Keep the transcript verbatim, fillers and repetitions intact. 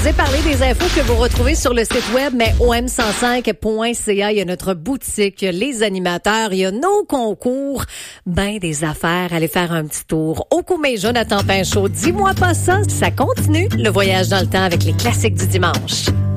vous ai parlé des infos que vous retrouvez sur le site web, mais o m cent cinq point c a. Il y a notre boutique, il y a les animateurs, il y a nos concours, ben des affaires. Allez faire un petit tour au Coumé. Jonathan Pinchot, dis-moi pas ça. Ça continue, le voyage dans le temps avec les classiques du dimanche.